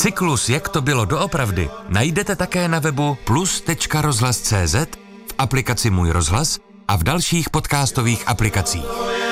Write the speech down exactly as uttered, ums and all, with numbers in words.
Cyklus Jak to bylo doopravdy najdete také na webu plus tečka rozhlas tečka cé zet, v aplikaci Můj rozhlas a v dalších podcastových aplikacích.